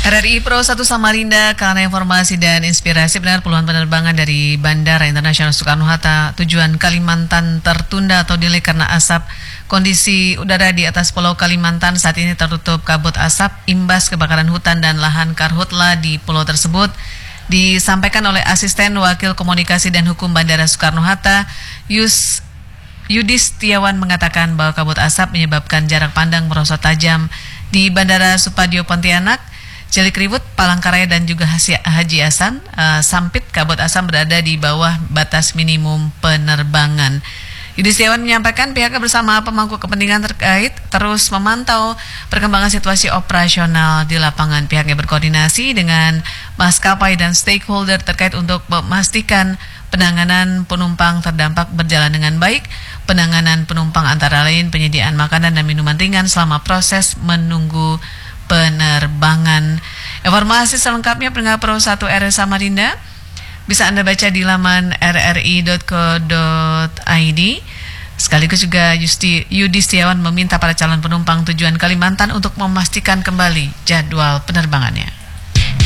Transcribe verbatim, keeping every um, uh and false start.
R R I Pro satu Samarinda, karena informasi dan inspirasi benar puluhan penerbangan dari Bandara Internasional Soekarno-Hatta tujuan Kalimantan tertunda atau delay karena asap. Kondisi udara di atas Pulau Kalimantan saat ini tertutup kabut asap imbas kebakaran hutan dan lahan karhutla di pulau tersebut. Disampaikan oleh Asisten Wakil Komunikasi dan Hukum Bandara Soekarno-Hatta, Yus Yudi Setiawan mengatakan bahwa kabut asap menyebabkan jarak pandang merosot tajam di Bandara Supadio Pontianak, Cilikriwut, Palangkaraya dan juga Haji Hasan. Uh, Sampit kabut asam berada di bawah batas minimum penerbangan. Yudi Setiawan menyampaikan pihaknya bersama pemangku kepentingan terkait terus memantau perkembangan situasi operasional di lapangan. Pihaknya berkoordinasi dengan maskapai dan stakeholder terkait untuk memastikan penanganan penumpang terdampak berjalan dengan baik. Penanganan penumpang antara lain penyediaan makanan dan minuman ringan selama proses menunggu penerbangan. Informasi selengkapnya pendengar Pro satu R R I Samarinda bisa Anda baca di laman r r i dot co dot i d. Sekaligus juga Yusti, Yudi Setiawan meminta para calon penumpang tujuan Kalimantan untuk memastikan kembali jadwal penerbangannya.